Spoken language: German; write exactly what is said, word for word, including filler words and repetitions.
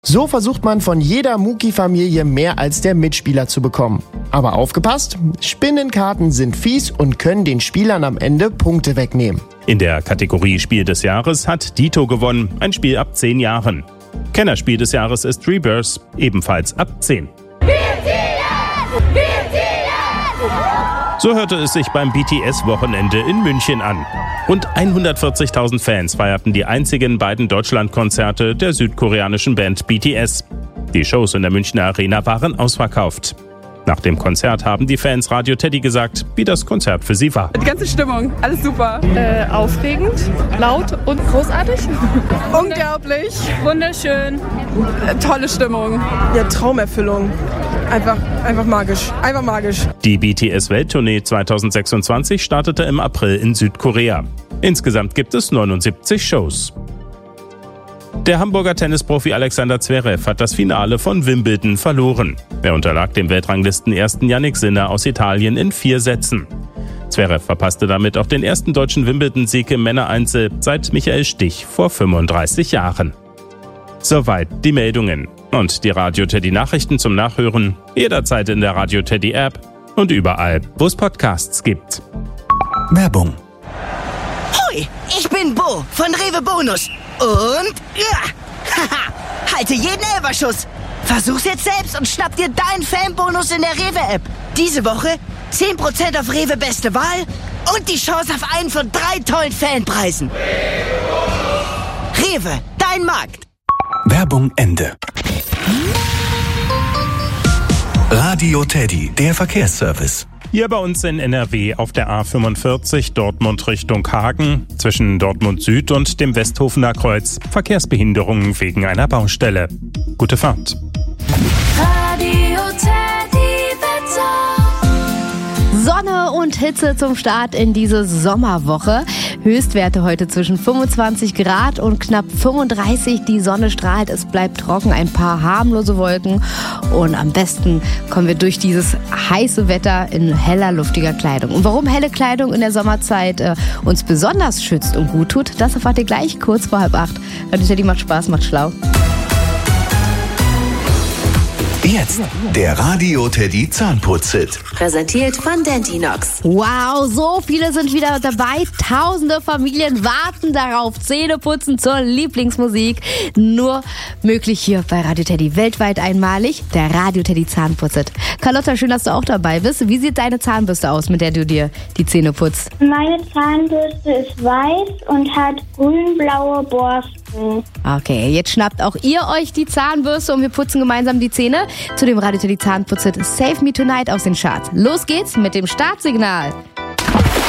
So versucht man von jeder Muki-Familie mehr als der Mitspieler zu bekommen. Aber aufgepasst, Spinnenkarten sind fies und können den Spielern am Ende Punkte wegnehmen. In der Kategorie Spiel des Jahres hat Dito gewonnen, ein Spiel ab zehn Jahren. Kennerspiel des Jahres ist Rebirth, ebenfalls ab zehn. Wir ziehen! Wir ziehen! So hörte es sich beim B T S-Wochenende in München an. Rund hundertvierzigtausend Fans feierten die einzigen beiden Deutschlandkonzerte der südkoreanischen Band B T S. Die Shows in der Münchner Arena waren ausverkauft. Nach dem Konzert haben die Fans Radio Teddy gesagt, wie das Konzert für sie war. Die ganze Stimmung, alles super. Äh, aufregend, laut und großartig. Unglaublich. Wunderschön. Äh, tolle Stimmung. Ja, Traumerfüllung. Einfach, einfach magisch. Einfach magisch. Die B T S-Welttournee zweitausendsechsundzwanzig startete im April in Südkorea. Insgesamt gibt es neunundsiebzig Shows. Der Hamburger Tennisprofi Alexander Zverev hat das Finale von Wimbledon verloren. Er unterlag dem Weltranglistenersten Jannik Sinner aus Italien in vier Sätzen. Zverev verpasste damit auch den ersten deutschen Wimbledon-Sieg im Männereinzel seit Michael Stich vor fünfunddreißig Jahren. Soweit die Meldungen. Und die Radio Teddy Nachrichten zum Nachhören jederzeit in der Radio Teddy App und überall, wo es Podcasts gibt. Werbung. Hoi, ich bin Bo von Rewe Bonus. Und ja, haha, halte jeden Elferschuss. Versuch's jetzt selbst und schnapp dir deinen Fanbonus in der Rewe-App. Diese Woche zehn Prozent auf Rewe Beste Wahl und die Chance auf einen von drei tollen Fanpreisen. Rewe, dein Markt. Werbung Ende. Radio Teddy, der Verkehrsservice. Hier bei uns in N R W auf der A fünfundvierzig Dortmund Richtung Hagen zwischen Dortmund Süd und dem Westhofener Kreuz Verkehrsbehinderungen wegen einer Baustelle. Gute Fahrt. Radio Teddy Wetter. Sonne und Hitze zum Start in diese Sommerwoche. Höchstwerte heute zwischen fünfundzwanzig Grad und knapp fünfunddreißig. Die Sonne strahlt, es bleibt trocken, ein paar harmlose Wolken. Und am besten kommen wir durch dieses heiße Wetter in heller, luftiger Kleidung. Und warum helle Kleidung in der Sommerzeit äh, uns besonders schützt und gut tut, das erfahrt ihr gleich kurz vor halb acht. Radio Teddy macht Spaß, macht schlau. Jetzt der Radio Teddy Zahnputz-Hit. Präsentiert von Dentinox. Wow, so viele sind wieder dabei. Tausende Familien warten darauf. Zähneputzen zur Lieblingsmusik. Nur möglich hier bei Radio Teddy. Weltweit einmalig der Radio Teddy Zahnputz-Hit. Carlotta, schön, dass du auch dabei bist. Wie sieht deine Zahnbürste aus, mit der du dir die Zähne putzt? Meine Zahnbürste ist weiß und hat grün-blaue Borsten. Okay, jetzt schnappt auch ihr euch die Zahnbürste und wir putzen gemeinsam die Zähne. Zu dem Radio Teddy Zahnputz-Hit Save Me Tonight aus den Charts. Los geht's mit dem Startsignal.